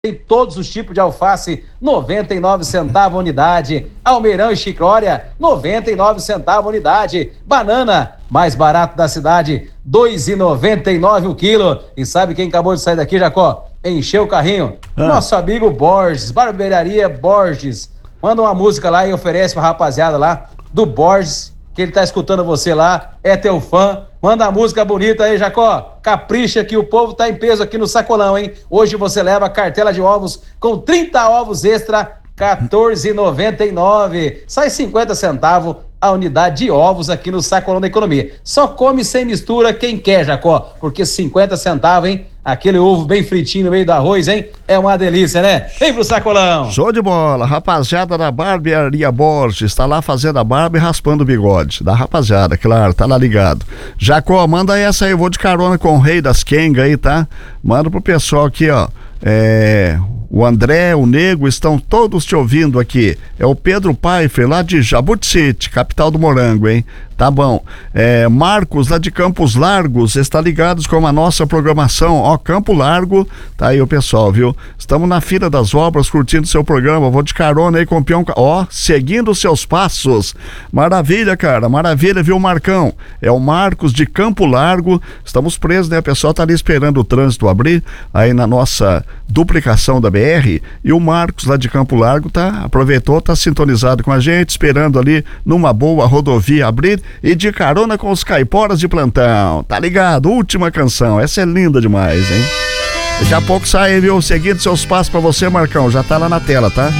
Tem todos os tipos de alface, 99 centavos a unidade. Almeirão e chicória, 99 centavos a unidade. Banana, mais barato da cidade, 2,99 o quilo. E sabe quem acabou de sair daqui, Jacó? Encheu o carrinho. Nosso amigo Borges, Barbearia Borges. Manda uma música lá e oferece pra rapaziada lá do Borges, que ele tá escutando você lá, é teu fã. Manda a música bonita aí, Jacó. Capricha que o povo tá em peso aqui no Sacolão, hein? Hoje você leva a cartela de ovos com 30 ovos extra, R$14,99. Sai 50 centavos a unidade de ovos aqui no Sacolão da Economia. Só come sem mistura quem quer, Jacó, porque 50 centavos, hein? Aquele ovo bem fritinho no meio do arroz, hein? É uma delícia, né? Vem pro Sacolão! Show de bola! Rapaziada da Barbearia Borges, tá lá fazendo a barba e raspando o bigode. Da rapaziada, claro, tá lá ligado. Jacó, manda essa aí, eu vou de carona com o rei das Kenga aí, tá? Manda pro pessoal aqui, ó. O André, o Nego, estão todos te ouvindo aqui. É o Pedro Paifer, lá de Jabuticite, capital do morango, hein? Tá bom. Marcos, lá de Campos Largos, está ligados com a nossa programação. Ó, Campo Largo, tá aí o pessoal, viu? Estamos na fila das obras, curtindo seu programa. Vou de carona aí com o peão. Ó, seguindo seus passos. Maravilha, cara, maravilha, viu, Marcão? É o Marcos de Campo Largo. Estamos presos, né? O pessoal tá ali esperando o trânsito abrir, aí na nossa duplicação da BR. E o Marcos, lá de Campo Largo, aproveitou, tá sintonizado com a gente, esperando ali numa boa rodovia abrir. E de carona com os caiporas de plantão, tá ligado? Última canção, essa é linda demais, hein? Daqui a pouco sai, viu? Seguindo seus passos pra você, Marcão, já tá lá na tela, tá?